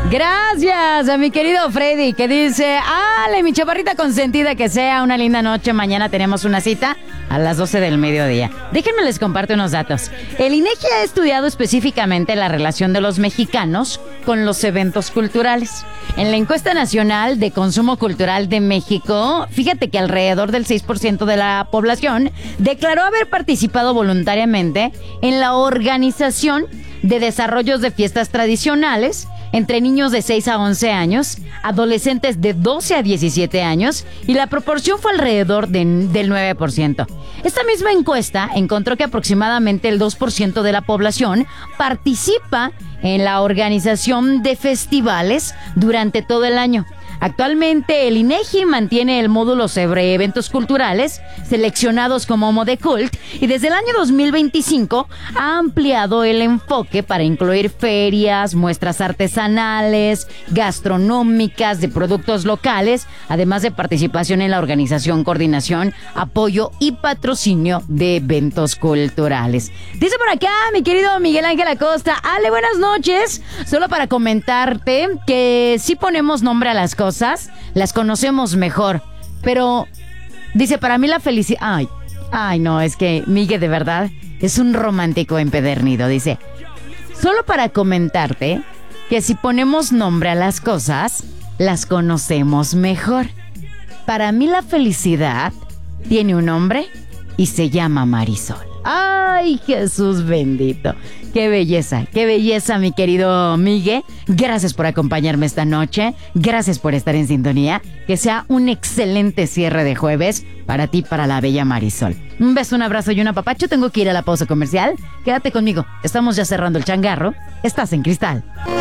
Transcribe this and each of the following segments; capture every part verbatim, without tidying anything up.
Gracias a mi querido Freddy, que dice: Ale, mi chaparrita consentida, que sea una linda noche. Mañana tenemos una cita a las doce del mediodía. Déjenme les comparto unos datos. El INEGI ha estudiado específicamente la relación de los mexicanos con los eventos culturales. En la encuesta nacional de consumo cultural de México, fíjate que alrededor del seis por ciento de la población declaró haber participado voluntariamente en la organización de desarrollos de fiestas tradicionales entre niños de seis a once años, adolescentes de doce a diecisiete años, y la proporción fue alrededor de, del nueve por ciento. Esta misma encuesta encontró que aproximadamente el dos por ciento de la población participa en la organización de festivales durante todo el año. Actualmente el INEGI mantiene el módulo sobre eventos culturales seleccionados como Modecult, y desde el año dos mil veinticinco ha ampliado el enfoque para incluir ferias, muestras artesanales, gastronómicas de productos locales, además de participación en la organización, coordinación, apoyo y patrocinio de eventos culturales. Dice por acá mi querido Miguel Ángel Acosta: Ale, buenas noches. Solo para comentarte que si ponemos nombre a las cosas, las conocemos mejor. Pero dice, para mí la felicidad... Ay, ay, no, es que Miguel de verdad es un romántico empedernido. Dice, solo para comentarte que si ponemos nombre a las cosas, las conocemos mejor. Para mí la felicidad tiene un nombre y se llama Marisol. ¡Ay, Jesús bendito! ¡Qué belleza! ¡Qué belleza, mi querido Miguel! Gracias por acompañarme esta noche. Gracias por estar en sintonía. Que sea un excelente cierre de jueves para ti, para la bella Marisol. Un beso, un abrazo y un apapacho. Tengo que ir a la pausa comercial. Quédate conmigo. Estamos ya cerrando el changarro. Estás en Cristal.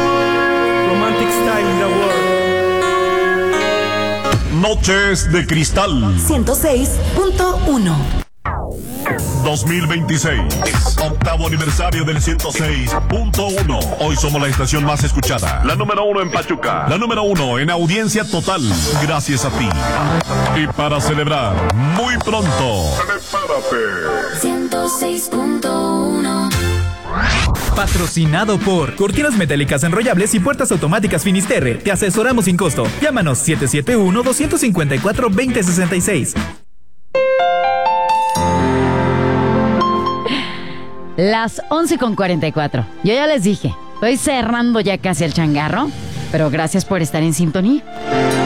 Romantic Style in the World. Noches de Cristal. ciento seis punto uno. dos mil veintiséis, octavo aniversario del ciento seis punto uno. Hoy somos la estación más escuchada, la número uno en Pachuca, la número uno en audiencia total, gracias a ti. Y para celebrar, muy pronto, prepárate. ciento seis punto uno. Patrocinado por Cortinas Metálicas Enrollables y Puertas Automáticas Finisterre. Te asesoramos sin costo. Llámanos siete siete uno, dos cinco cuatro, dos cero seis seis. Las once con cuarenta y cuatro. Yo ya les dije, estoy cerrando ya casi el changarro, pero gracias por estar en sintonía.